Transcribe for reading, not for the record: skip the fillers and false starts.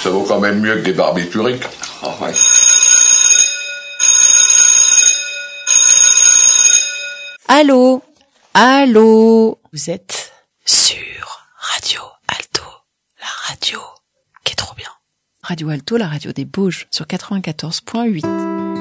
Ça vaut quand même mieux que des barbituriques. Oh, ouais. Allô? Allô? Vous êtes sur Radio Alto, la radio qui est trop bien. Radio Alto, la radio des Bauges, sur 94.8.